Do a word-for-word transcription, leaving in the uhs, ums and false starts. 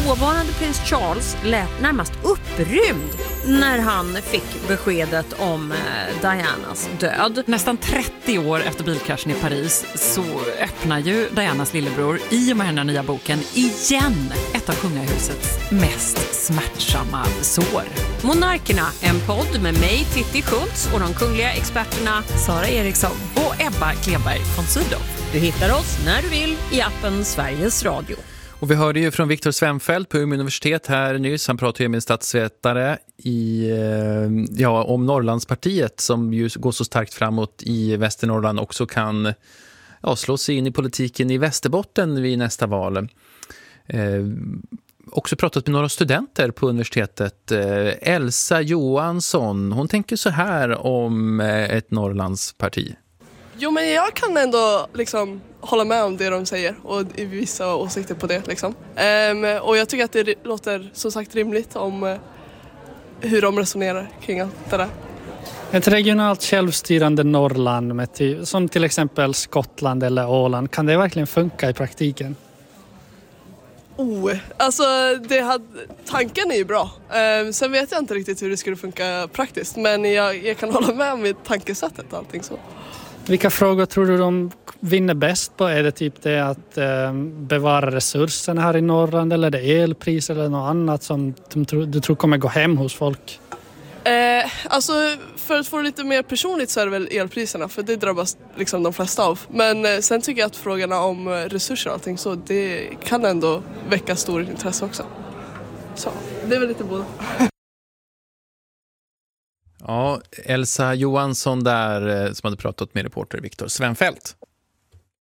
Dåvarande prins Charles lät närmast upprymd när han fick beskedet om Dianas död. Nästan trettio år efter bilkraschen i Paris så öppnar ju Dianas lillebror i och med den här nya boken igen ett av kungahusets mest smärtsamma sår. Monarkerna, en podd med mig Titti Schultz och de kungliga experterna Sara Eriksson och Ebba Kleberg von Sydow. Du hittar oss när du vill i appen Sveriges Radio. Och vi hörde ju från Viktor Svenfeldt på Umeå universitet här nyss. Han pratade ju med en statsvetare i, ja, om Norrlandspartiet som ju går så starkt framåt i Västernorrland också kan ja, slå sig in i politiken i Västerbotten vid nästa val. Eh, också pratat med några studenter på universitetet. Eh, Elsa Johansson, hon tänker så här om eh, ett Norrlandsparti. Jo, men jag kan ändå liksom hålla med om det de säger och i vissa åsikter på det liksom. Um, och jag tycker att det låter som sagt rimligt om uh, hur de resonerar kring allt det där. Ett regionalt självstyrande Norrland med till, som till exempel Skottland eller Åland, kan det verkligen funka i praktiken? Oh, alltså det hade, tanken är ju bra. Um, sen vet jag inte riktigt hur det skulle funka praktiskt, men jag, jag kan hålla med om tankesättet och allting så. Vilka frågor tror du de vinner bäst på? Är det typ det att eh, bevara resurserna här i Norrland, eller är det elpris eller något annat som de tror, du tror kommer gå hem hos folk? Eh, alltså för att få det lite mer personligt så är det väl elpriserna, för det drabbas liksom de flesta av. Men eh, sen tycker jag att frågorna om resurser och allting så, det kan ändå väcka stor intresse också. Så det är väl lite både. Ja, Elsa Johansson där som hade pratat med reporter Viktor Svenfeldt.